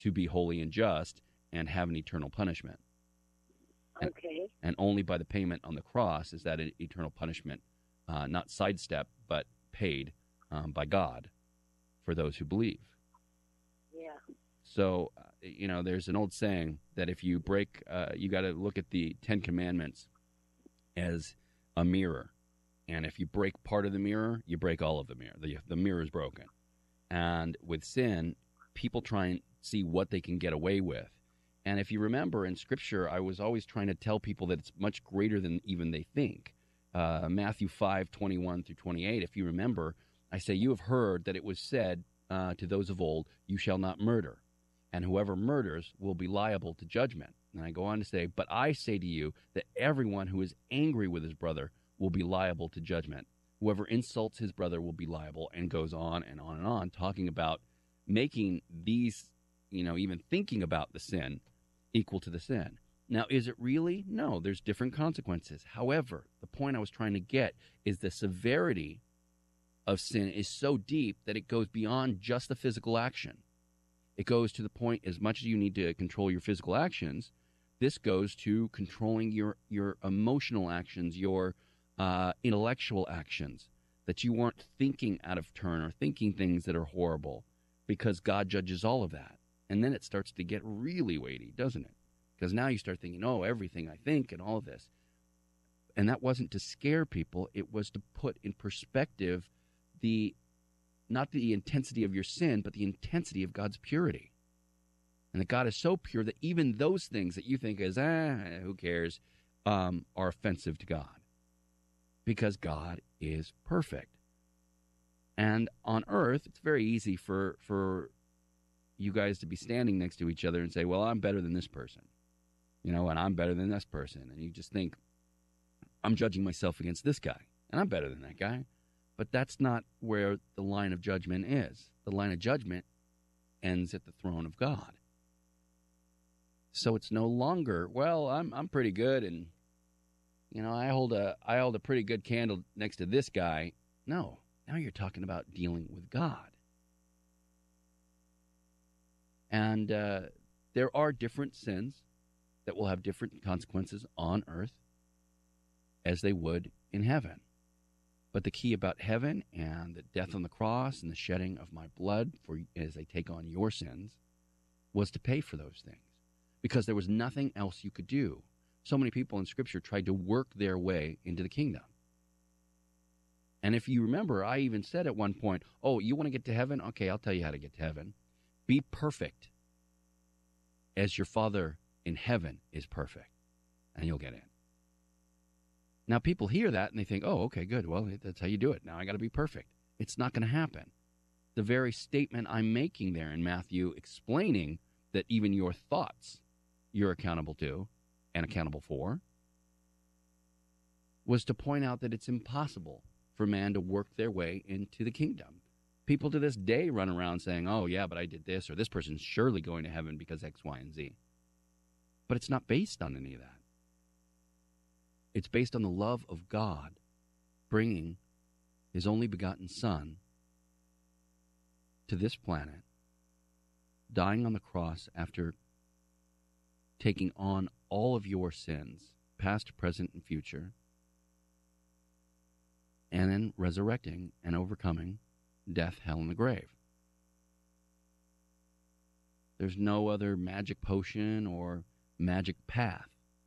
to be holy and just and have an eternal punishment. And, Okay. and only by the payment on the cross is that eternal punishment not sidestepped, but paid by God for those who believe. Yeah. So, there's an old saying that if you break, you got to look at the Ten Commandments as a mirror. And if you break part of the mirror, you break all of the mirror. The mirror is broken. And with sin, people try and see what they can get away with. And if you remember in Scripture, I was always trying to tell people that it's much greater than even they think. Matthew 5:21 through 28, if you remember, I say, you have heard that it was said to those of old, you shall not murder. And whoever murders will be liable to judgment. And I go on to say, but I say to you that everyone who is angry with his brother will be liable to judgment. Whoever insults his brother will be liable, and goes on and on and on, talking about making these, even thinking about the sin equal to the sin. Now, is it really? No, there's different consequences. However, the point I was trying to get is the severity of sin is so deep that it goes beyond just the physical action. It goes to the point, as much as you need to control your physical actions, this goes to controlling your emotional actions, your intellectual actions, that you aren't thinking out of turn or thinking things that are horrible, because God judges all of that. And then it starts to get really weighty, doesn't it? Because now you start thinking, oh, everything I think and all of this. And that wasn't to scare people. It was to put in perspective not the intensity of your sin, but the intensity of God's purity. And that God is so pure that even those things that you think is, who cares, are offensive to God. Because God is perfect. And on earth, it's very easy for you guys to be standing next to each other and say, well, I'm better than this person. And I'm better than this person. And you just think, I'm judging myself against this guy. And I'm better than that guy. But that's not where the line of judgment is. The line of judgment ends at the throne of God. So it's no longer, well, I'm pretty good, and I hold a pretty good candle next to this guy. No, now you're talking about dealing with God. And there are different sins that will have different consequences on earth as they would in heaven. But the key about heaven and the death on the cross and the shedding of my blood as I take on your sins was to pay for those things, because there was nothing else you could do. So many people in Scripture tried to work their way into the kingdom. And if you remember, I even said at one point, oh, you want to get to heaven? Okay, I'll tell you how to get to heaven. Be perfect as your Father in heaven is perfect, and you'll get in. Now, people hear that and they think, oh, okay, good. Well, that's how you do it. Now I got to be perfect. It's not going to happen. The very statement I'm making there in Matthew, explaining that even your thoughts you're accountable to and accountable for, was to point out that it's impossible for man to work their way into the kingdom. People to this day run around saying, oh, yeah, but I did this, or this person's surely going to heaven because X, Y, and Z. But it's not based on any of that. It's based on the love of God bringing his only begotten Son to this planet, dying on the cross after taking on all of your sins, past, present, and future, and then resurrecting and overcoming death, hell, and the grave. There's no other magic potion or magic path.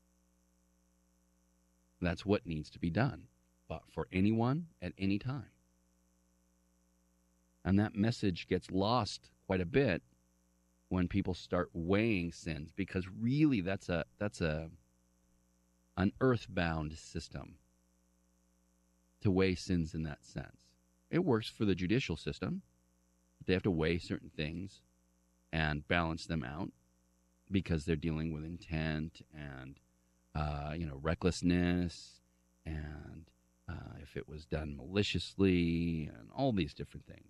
That's what needs to be done, but for anyone at any time. And that message gets lost quite a bit when people start weighing sins, because really that's an earthbound system to weigh sins in that sense. It works for the judicial system. They have to weigh certain things and balance them out because they're dealing with intent and recklessness, and if it was done maliciously, and all these different things.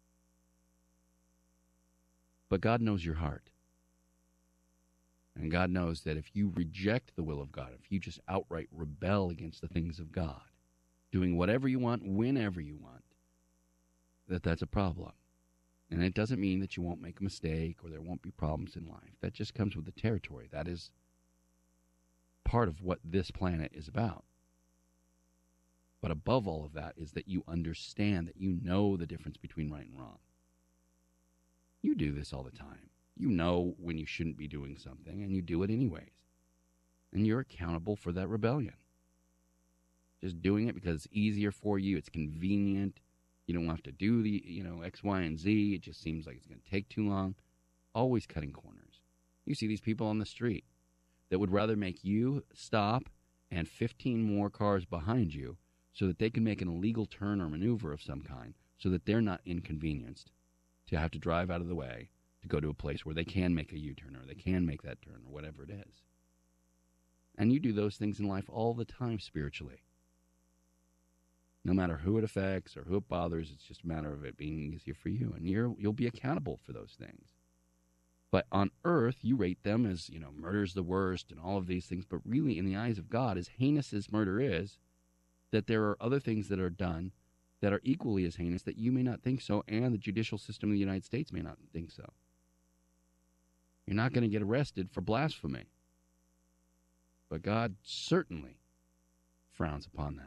But God knows your heart. And God knows that if you reject the will of God, if you just outright rebel against the things of God, doing whatever you want, whenever you want, that's a problem. And it doesn't mean that you won't make a mistake or there won't be problems in life. That just comes with the territory. That is part of what this planet is about. But above all of that is that you understand, that you know the difference between right and wrong. You do this all the time. You know when you shouldn't be doing something, and you do it anyways. And you're accountable for that rebellion. Just doing it because it's easier for you, it's convenient. You don't have to do the, X, Y, and Z. It just seems like it's going to take too long. Always cutting corners. You see these people on the street that would rather make you stop and 15 more cars behind you so that they can make an illegal turn or maneuver of some kind so that they're not inconvenienced to have to drive out of the way to go to a place where they can make a U-turn or they can make that turn or whatever it is. And you do those things in life all the time spiritually. No matter who it affects or who it bothers, it's just a matter of it being easier for you. And you'll be accountable for those things. But on earth, you rate them as, murder's the worst and all of these things. But really, in the eyes of God, as heinous as murder is, that there are other things that are done that are equally as heinous that you may not think so, and the judicial system of the United States may not think so. You're not going to get arrested for blasphemy. But God certainly frowns upon that.